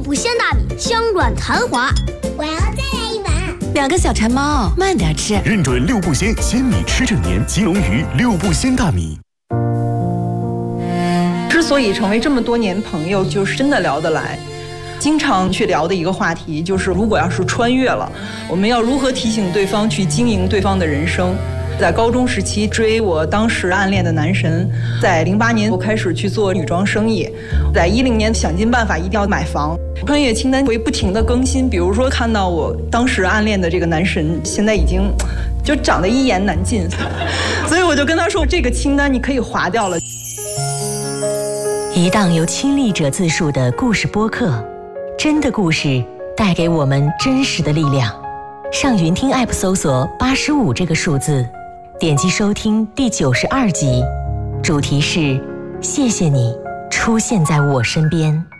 步鲜大米，香软弹滑。 我要再来一碗。 2个小馋猫，慢点吃。 认准6步鲜，鲜米吃整年。吉隆鱼6步鲜大米。 之所以成为这么多年朋友，就是真的聊得来。经常去聊的一个话题就是，如果要是穿越了，我们要如何提醒对方去经营对方的人生。在高中时期追我当时暗恋的男神，在08年我开始去做女装生意，在10年想尽办法一定要买房。穿越清单会不停的更新，比如说看到我当时暗恋的这个男神现在已经就长得一言难尽，所以我就跟他说，这个清单你可以划掉了。 一档由亲历者自述的故事播客，真的故事带给我们真实的力量。上云听 App 搜索85这个数字，点击收听第92集，主题是谢谢你出现在我身边。